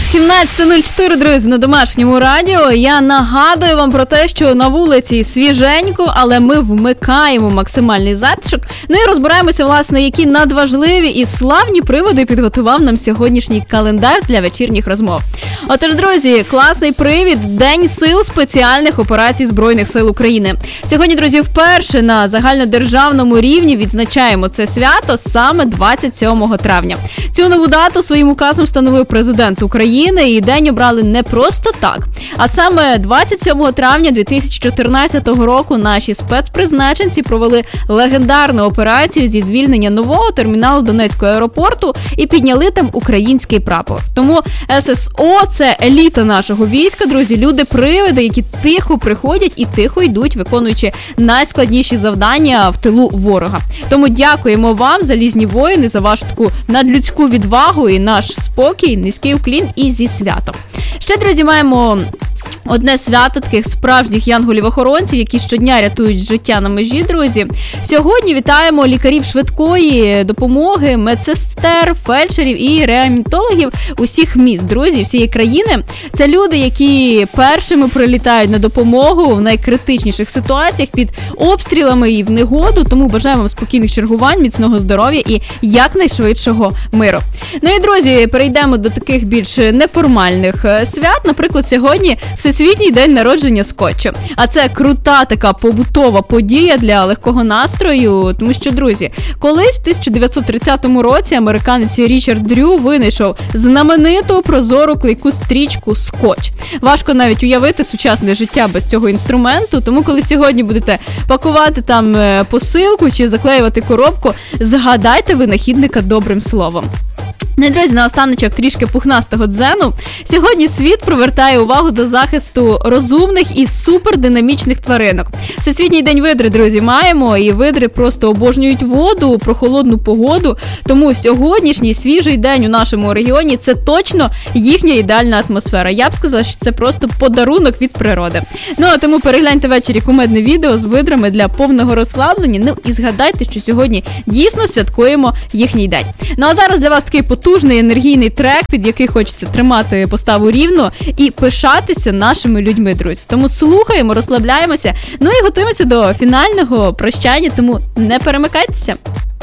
17:04, друзі, на Домашньому радіо. Я нагадую вам про те, що на вулиці свіженько, але ми вмикаємо максимальний затишок. Ну і розбираємося, власне, які надважливі і славні приводи підготував нам сьогоднішній календар для вечірніх розмов. Отож, друзі, класний привід – День сил спеціальних операцій Збройних сил України. Сьогодні, друзі, вперше на загальнодержавному рівні відзначаємо це свято саме 27 травня. Цю нову дату своїм указом встановив президент України, і день обрали не просто так. А саме 27 травня 2014 року наші спецпризначенці провели легендарну операцію зі звільнення нового терміналу Донецького аеропорту і підняли там український прапор. Тому ССО – це еліта нашого війська, друзі, люди-привиди, які тихо приходять і тихо йдуть, виконуючи найскладніші завдання в тилу ворога. Тому дякуємо вам, залізні воїни, за вашу таку надлюдську відвагу і наш спокій, низький уклін і зі святом. Ще, друзі, маємо одне свято таких справжніх янголів-охоронців, які щодня рятують життя на межі, друзі. Сьогодні вітаємо лікарів швидкої допомоги, медсестер, фельдшерів і реаніматологів усіх міст, друзі, всієї країни. Це люди, які першими прилітають на допомогу в найкритичніших ситуаціях під обстрілами і в негоду, тому бажаємо вам спокійних чергувань, міцного здоров'я і якнайшвидшого миру. Ну і, друзі, перейдемо до таких більш неформальних свят. Наприклад, сьогодні Всесвітній день народження скотчу. А це крута така побутова подія для легкого настрою, тому що, друзі, колись в 1930 році американець Річард Дрю винайшов знамениту прозору клейку стрічку скотч. Важко навіть уявити сучасне життя без цього інструменту, тому коли сьогодні будете пакувати там посилку чи заклеювати коробку, згадайте винахідника добрим словом. Ну, друзі, наостаночок трішки пухнастого дзену. Сьогодні світ привертає увагу до захисту розумних і супердинамічних тваринок. Всесвітній день видри, друзі, маємо, і видри просто обожнюють воду, прохолодну погоду, тому сьогоднішній свіжий день у нашому регіоні – це точно їхня ідеальна атмосфера. Я б сказала, що це просто подарунок від природи. Ну, а тому перегляньте ввечері кумедне відео з видрами для повного розслаблення, ну і згадайте, що сьогодні дійсно святкуємо їхній день. Ну, а зараз для вас такий потужний енергійний трек, під який хочеться тримати поставу рівно і пишатися нашими людьми, друзі. Тому слухаємо, розслабляємося, ну і готуємося до фінального прощання, тому не перемикайтеся.